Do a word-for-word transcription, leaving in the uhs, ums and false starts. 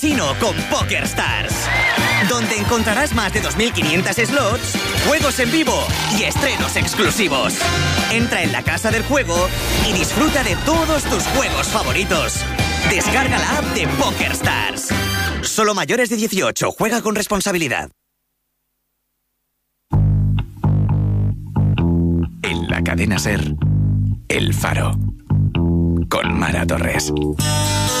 Chino con PokerStars, donde encontrarás más de dos mil quinientos slots, juegos en vivo y estrenos exclusivos. Entra en la casa del juego y disfruta de todos tus juegos favoritos. Descarga la app de PokerStars. Solo mayores de dieciocho. Juega con responsabilidad. En la cadena SER, El Faro, con Mara Torres.